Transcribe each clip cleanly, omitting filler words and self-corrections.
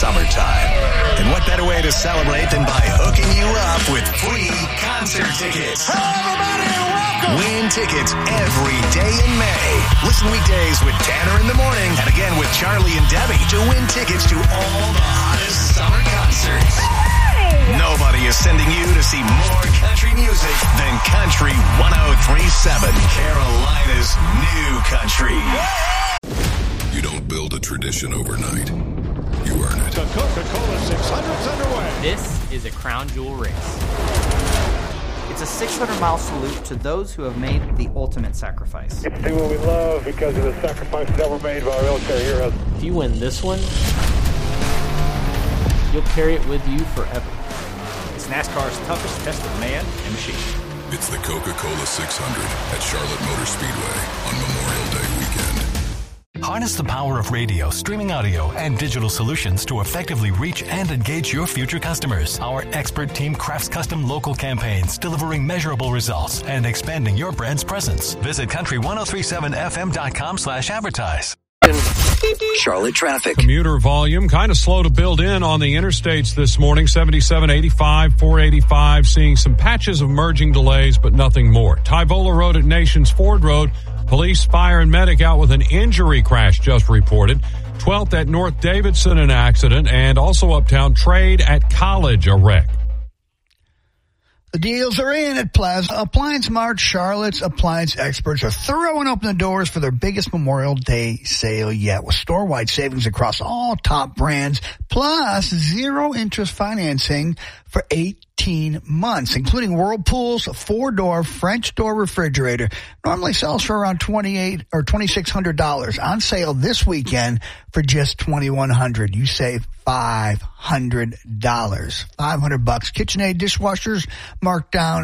summertime. And what better way to celebrate than by hooking you up with free concert tickets? Hello, everybody, and welcome! Win tickets every day in May. Listen weekdays with Tanner in the morning and again with Charlie and Debbie to win tickets to all the hottest summer concerts. Hey! Nobody is sending you to see more country music than Country 103.7, Carolina's new country. You don't build a tradition overnight. You earn it. The Coca-Cola 600's underway. This is a crown jewel race. It's a 600-mile salute to those who have made the ultimate sacrifice. It's do what we love because of the sacrifices that were made by our military heroes. If you win this one, you'll carry it with you forever. It's NASCAR's toughest test of man and machine. It's the Coca-Cola 600 at Charlotte Motor Speedway on Memorial Day weekend. Harness the power of radio, streaming audio, and digital solutions to effectively reach and engage your future customers. Our expert team crafts custom local campaigns, delivering measurable results and expanding your brand's presence. Visit country1037fm.com/advertise. Charlotte traffic. Commuter volume kind of slow to build in on the interstates this morning. 77, 85, 485, seeing some patches of merging delays, but nothing more. Tyvola Road at Nations Ford Road. Police, fire, and medic out with an injury crash just reported. 12th at North Davidson, an accident, and also uptown Trade at College, a wreck. The deals are in at Plaza Appliance Mart. Charlotte's appliance experts are throwing open the doors for their biggest Memorial Day sale yet, with store-wide savings across all top brands, plus zero-interest financing for 18 months, including Whirlpool's 4-door French door refrigerator. Normally sells for around $2,800 or $2,600. On sale this weekend for just $2,100. You save $500. $500. KitchenAid dishwashers marked down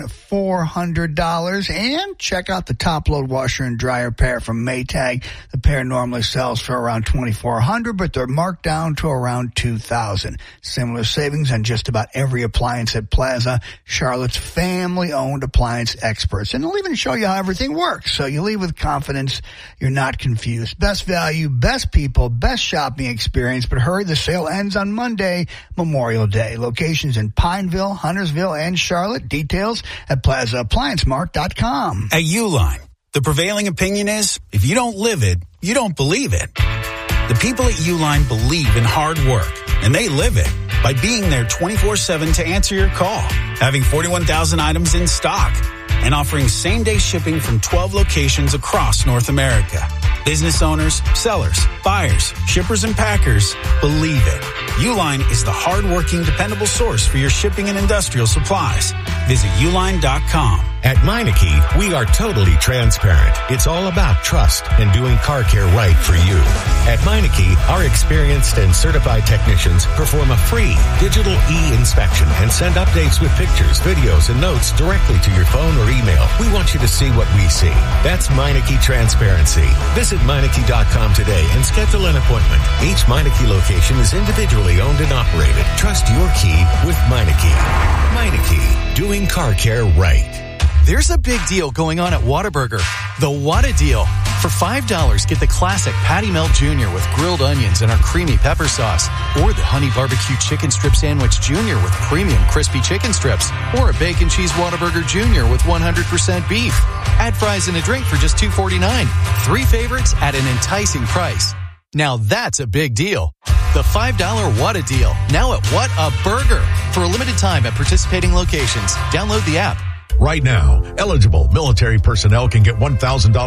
$400. And check out the top load washer and dryer pair from Maytag. The pair normally sells for around $2,400, but they're marked down to around $2,000. Similar savings on just about every appliance at Plaza, Charlotte's family-owned appliance experts. And they'll even show you how everything works, so you leave with confidence. You're not confused. Best value, best people, best shopping experience. But hurry, the sale ends on Monday, Memorial Day. Locations in Pineville, Huntersville, and Charlotte. Details at PlazaApplianceMart.com. At Uline, the prevailing opinion is, if you don't live it, you don't believe it. The people at Uline believe in hard work, and they live it by being there 24/7 to answer your call, having 41,000 items in stock, and offering same-day shipping from 12 locations across North America. Business owners, sellers, buyers, shippers, and packers believe it. Uline is the hard-working, dependable source for your shipping and industrial supplies. Visit uline.com. At Meineke, we are totally transparent. It's all about trust and doing car care right for you. At Meineke, our experienced and certified technicians perform a free digital e-inspection and send updates with pictures, videos, and notes directly to your phone or email. We want you to see what we see. That's Meineke Transparency. Visit Meineke.com today and schedule an appointment. Each Meineke location is individually owned and operated. Trust your key with Meineke. Meineke, doing car care right. There's a big deal going on at Whataburger. The Whata Deal. For $5, get the classic Patty Melt Jr. with grilled onions and our creamy pepper sauce. Or the Honey Barbecue Chicken Strip Sandwich Jr. with premium crispy chicken strips. Or a Bacon Cheese Whataburger Jr. with 100% beef. Add fries and a drink for just $2.49. 3 favorites at an enticing price. Now that's a big deal. The $5 Whata Deal. Now at Whataburger. For a limited time at participating locations. Download the app. Right now, eligible military personnel can get $1,000